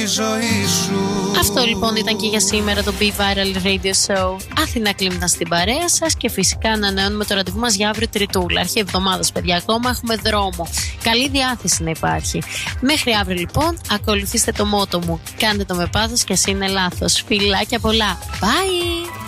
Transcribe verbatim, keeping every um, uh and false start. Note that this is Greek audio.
Αυτό λοιπόν ήταν και για σήμερα το Be Viral Radio Show. Αθηνά Κλίμνα στην παρέα σας και φυσικά ανανεώνουμε το ραντεβού μας για αύριο Τριτούλα. Αρχή εβδομάδας, παιδιά, ακόμα έχουμε δρόμο. Καλή διάθεση να υπάρχει. Μέχρι αύριο λοιπόν, ακολουθήστε το μότο μου. Κάντε το με πάθος και ας είναι λάθος. Φιλάκια πολλά. Bye!